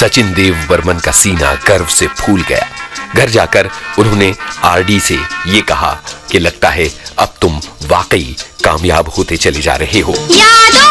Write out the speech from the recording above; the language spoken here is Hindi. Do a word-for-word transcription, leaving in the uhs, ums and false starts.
सचिन देव बर्मन का सीना गर्व से फूल गया। घर जाकर उन्होंने आरडी से ये कहा कि लगता है अब तुम वाकई कामयाब होते चले जा रहे हो।